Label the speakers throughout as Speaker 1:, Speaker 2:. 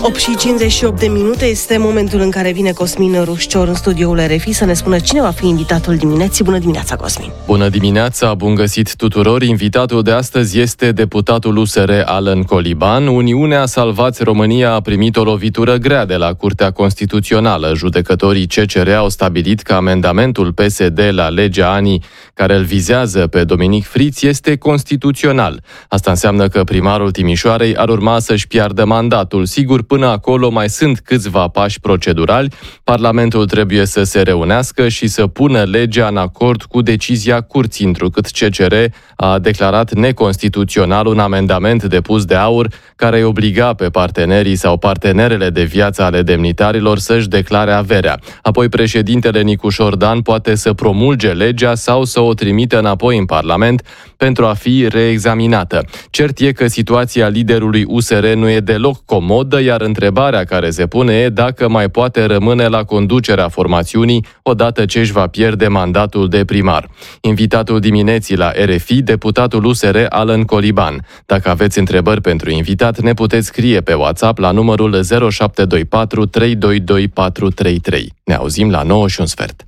Speaker 1: 8:58 este momentul în care vine Cosmin Rușcior în studioul RFI să ne spună cine va fi invitatul dimineții. Bună dimineața, Cosmin!
Speaker 2: Bună dimineața, bun găsit tuturor! Invitatul de astăzi este deputatul USR Alan Coliban. Uniunea Salvați România a primit o lovitură grea de la Curtea Constituțională. Judecătorii CCR au stabilit că amendamentul PSD la legea ANI, care îl vizează pe Dominic Friț, este constituțional. Asta înseamnă că primarul Timișoarei ar urma să-și piardă mandatul. Sigur, până acolo mai sunt câțiva pași procedurali. Parlamentul trebuie să se reunească și să pună legea în acord cu decizia curții, întrucât CCR a declarat neconstituțional un amendament depus de AUR care îi obliga pe partenerii sau partenerele de viață ale demnitarilor să-și declare averea. Apoi președintele Nicușor Dan poate să promulge legea sau să o trimită înapoi în Parlament pentru a fi reexaminată. Cert e că situația liderului USR nu e deloc comodă, iar întrebarea care se pune e dacă mai poate rămâne la conducerea formațiunii odată ce își va pierde mandatul de primar. Invitatul dimineții la RFI, deputatul USR Alan Coliban. Dacă aveți întrebări pentru invitat, ne puteți scrie pe WhatsApp la numărul 0724 322 433. Ne auzim la 9:15.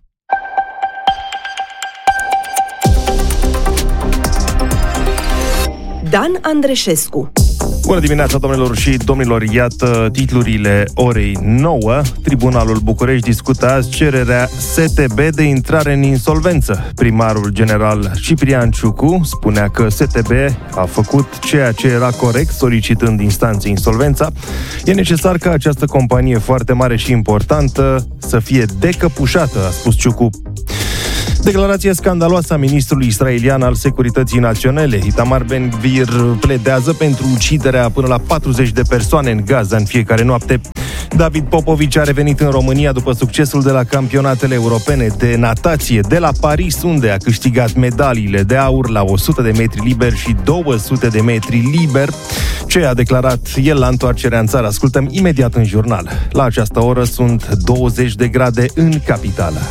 Speaker 1: Dan Andreșescu.
Speaker 3: Bună dimineața, domnilor și domnilor, iată titlurile orei 9. Tribunalul București discută azi cererea STB de intrare în insolvență. Primarul general Ciprian Ciucu spunea că STB a făcut ceea ce era corect, solicitând instanței insolvența. E necesar ca această companie foarte mare și importantă să fie decăpușată, a spus Ciucu. Declarația scandaloasă a ministrului israelian al Securității Naționale. Itamar Ben-Gvir pledează pentru uciderea până la 40 de persoane în Gaza în fiecare noapte. David Popovici a revenit în România după succesul de la campionatele europene de natație de la Paris, unde a câștigat medaliile de aur la 100 de metri liber și 200 de metri liber. Ce a declarat el la întoarcerea în țară? Ascultăm imediat în jurnal. La această oră sunt 20 de grade în capitală.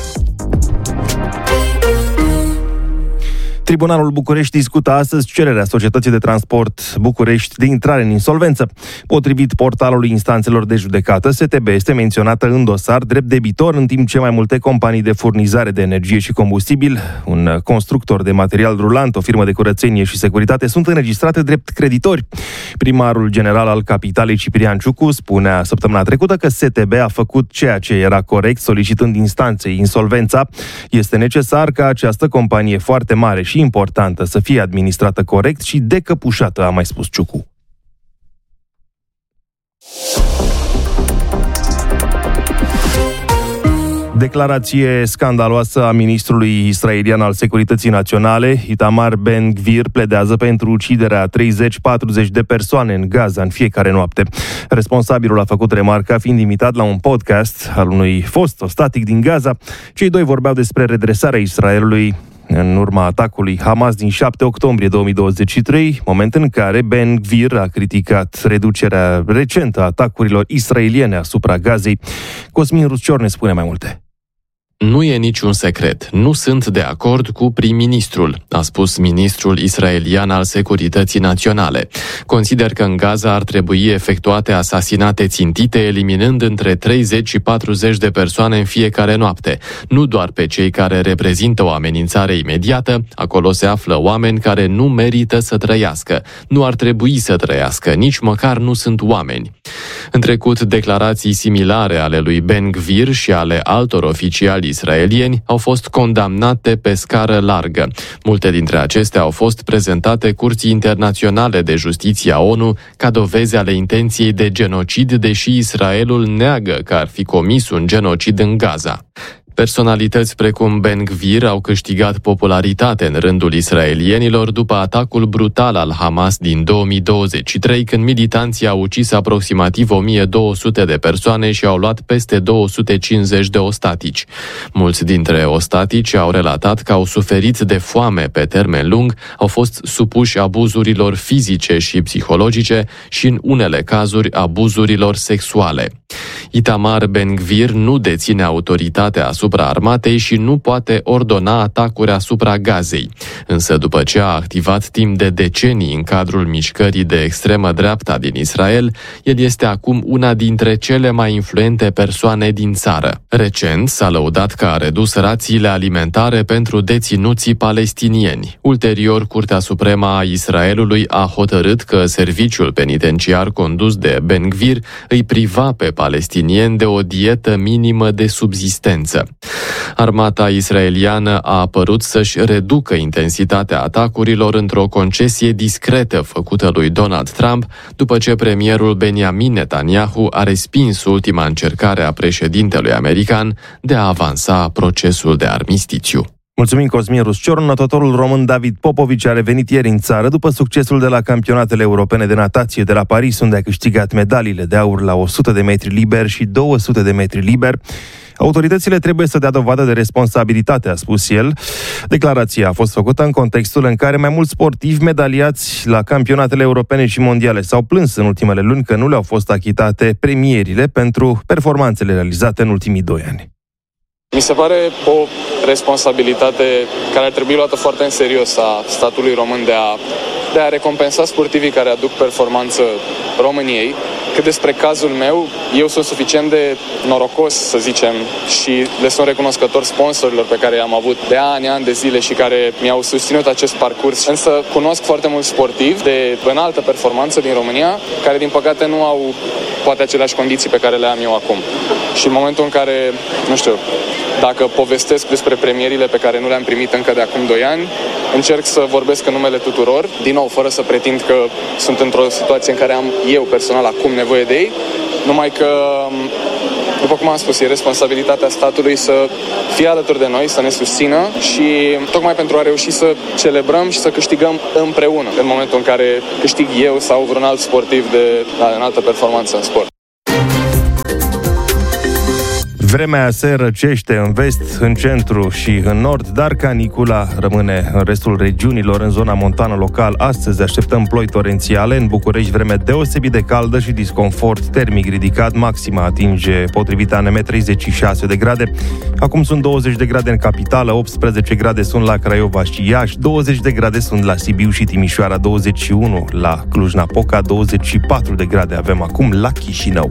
Speaker 3: Tribunalul București discută astăzi cererea Societății de Transport București de intrare în insolvență. Potrivit portalului instanțelor de judecată, STB este menționată în dosar drept debitor, în timp ce mai multe companii de furnizare de energie și combustibil, un constructor de material rulant, o firmă de curățenie și securitate, sunt înregistrate drept creditori. Primarul general al capitalei, Ciprian Ciucu, spunea săptămâna trecută că STB a făcut ceea ce era corect, solicitând instanței insolvența. Este necesar ca această companie foarte mare și importantă să fie administrată corect și decăpușată, a mai spus Ciucu. Declarație scandaloasă a ministrului israelian al Securității Naționale. Itamar Ben-Gvir pledează pentru uciderea 30-40 de persoane în Gaza în fiecare noapte. Responsabilul a făcut remarca fiind invitat la un podcast al unui fost ostatic din Gaza. Cei doi vorbeau despre redresarea Israelului în urma atacului Hamas din 7 octombrie 2023, moment în care Ben-Gvir a criticat reducerea recentă a atacurilor israeliene asupra Gazei. Cosmin Rușcior ne spune mai multe.
Speaker 2: Nu e niciun secret. Nu sunt de acord cu prim-ministrul, a spus ministrul israelian al Securității Naționale. Consider că în Gaza ar trebui efectuate asasinate țintite, eliminând între 30 și 40 de persoane în fiecare noapte. Nu doar pe cei care reprezintă o amenințare imediată, acolo se află oameni care nu merită să trăiască. Nu ar trebui să trăiască, nici măcar nu sunt oameni. În trecut, declarații similare ale lui Ben-Gvir și ale altor oficiali israelieni au fost condamnate pe scară largă. Multe dintre acestea au fost prezentate Curții Internaționale de Justiție a ONU ca dovezi ale intenției de genocid, deși Israelul neagă că ar fi comis un genocid în Gaza. Personalități precum Ben-Gvir au câștigat popularitate în rândul israelienilor după atacul brutal al Hamas din 2023, când militanții au ucis aproximativ 1200 de persoane și au luat peste 250 de ostatici. Mulți dintre ostatici au relatat că au suferit de foame pe termen lung, au fost supuși abuzurilor fizice și psihologice și, în unele cazuri, abuzurilor sexuale. Itamar Ben-Gvir nu deține autoritatea asupra armatei și nu poate ordona atacuri asupra Gazei. Însă după ce a activat timp de decenii în cadrul mișcării de extremă dreapta din Israel, el este acum una dintre cele mai influente persoane din țară. Recent s-a lăudat că a redus rațiile alimentare pentru deținuții palestinieni. Ulterior, Curtea Supremă a Israelului a hotărât că serviciul penitenciar condus de Ben-Gvir îi priva pe palestinieni de o dietă minimă de subzistență. Armata israeliană a apărut să-și reducă intensitatea atacurilor într-o concesie discretă făcută lui Donald Trump, după ce premierul Benjamin Netanyahu a respins ultima încercare a președintelui american de a avansa procesul de armistițiu.
Speaker 3: Mulțumim, Cosmin Ruscior. Nătătorul român David Popovici a revenit ieri în țară după succesul de la campionatele europene de natație de la Paris, unde a câștigat medaliile de aur la 100 de metri liber și 200 de metri liber. Autoritățile trebuie să dea dovadă de responsabilitate, a spus el. Declarația a fost făcută în contextul în care mai mulți sportivi medaliați la campionatele europene și mondiale s-au plâns în ultimele luni că nu le-au fost achitate premierile pentru performanțele realizate în ultimii 2 ani.
Speaker 4: Mi se pare o responsabilitate care ar trebui luată foarte în serios a statului român de a recompensa sportivii care aduc performanță României. Cât despre cazul meu, eu sunt suficient de norocos, să zicem, și le sunt recunoscător sponsorilor pe care i-am avut de ani de zile și care mi-au susținut acest parcurs. Însă cunosc foarte mulți sportivi de înaltă performanță din România, care din păcate nu au poate aceleași condiții pe care le am eu acum. Și în momentul în care, nu știu, dacă povestesc despre premierile pe care nu le-am primit încă de acum 2 ani, încerc să vorbesc în numele tuturor, din nou, fără să pretind că sunt într-o situație în care am eu personal acum nevoie de ei, numai că, după cum am spus, e responsabilitatea statului să fie alături de noi, să ne susțină și tocmai pentru a reuși să celebrăm și să câștigăm împreună în momentul în care câștig eu sau vreun alt sportiv de înaltă performanță în sport.
Speaker 3: Vremea se răcește în vest, în centru și în nord, dar canicula rămâne în restul regiunilor. În zona montană local, astăzi așteptăm ploi torențiale. În București, vreme deosebit de caldă și disconfort termic ridicat. Maxima atinge, potrivit ANM, 36 de grade. Acum sunt 20 de grade în capitală, 18 grade sunt la Craiova și Iași, 20 de grade sunt la Sibiu și Timișoara, 21 la Cluj-Napoca, 24 de grade avem acum la Chișinău.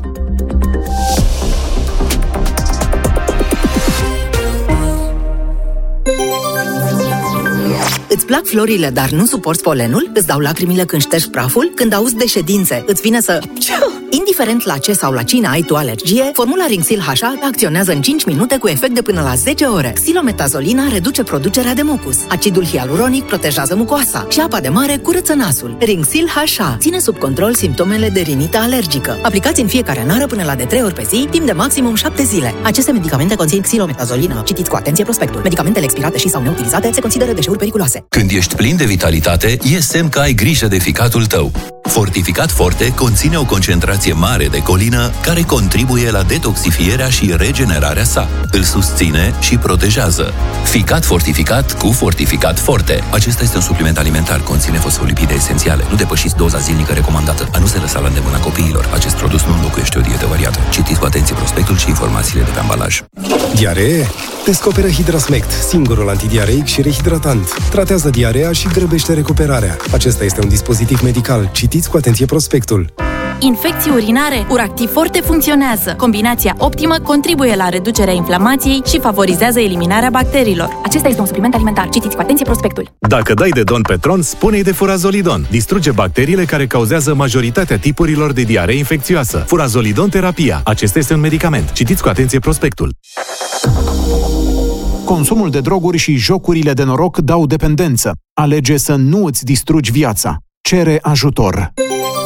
Speaker 5: Îți plac florile, dar nu suporți polenul? Îți dau lacrimile când ștergi praful? Când auzi de ședințe, îți vine să... Indiferent la ce sau la cine ai tu alergie, formula Rinxil HA acționează în 5 minute cu efect de până la 10 ore. Xilometasolina reduce producerea de mucus. Acidul hialuronic protejează mucoasa și apa de mare curăță nasul. Rinxil HA ține sub control simptomele de rinită alergică. Aplicați în fiecare nară până la de 3 ori pe zi, timp de maximum 7 zile. Aceste medicamente conțin xilometazolină. Citiți cu atenție prospectul. Medicamentele expirate și sau neutilizate se consideră deșeuri periculoase.
Speaker 6: Când ești plin de vitalitate, e semn că ai grijă de ficatul tău. Fortificat Forte conține o concentrație mare de colină care contribuie la detoxifierea și regenerarea sa. Îl susține și protejează. Ficat fortificat cu Fortificat Forte. Acesta este un supliment alimentar, conține fosfolipide esențiale. Nu depășiți doza zilnică recomandată. A nu se lăsa la îndemâna copiilor. Acest produs nu înlocuiește o dietă variată. Citiți cu atenție prospectul și informațiile de pe ambalaj.
Speaker 7: Diaree? Descoperă Hidrasmect, singurul antidiareic și rehidratant. Tratează diarea și grăbește recuperarea. Acesta este un dispozitiv medical. Citiți cu atenție prospectul.
Speaker 8: Infecții urinare? Uractiv Forte funcționează. Combinația optimă contribuie la reducerea inflamației și favorizează eliminarea bacteriilor. Acesta este un supliment alimentar. Citiți cu atenție prospectul.
Speaker 9: Dacă dai de Don Petron, spune-i de Furazolidon. Distruge bacteriile care cauzează majoritatea tipurilor de diaree infecțioasă. Furazolidon terapia. Acesta este un medicament. Citiți cu atenție prospectul.
Speaker 10: Consumul de droguri și jocurile de noroc dau dependență. Alege să nu îți distrugi viața. Cere ajutor.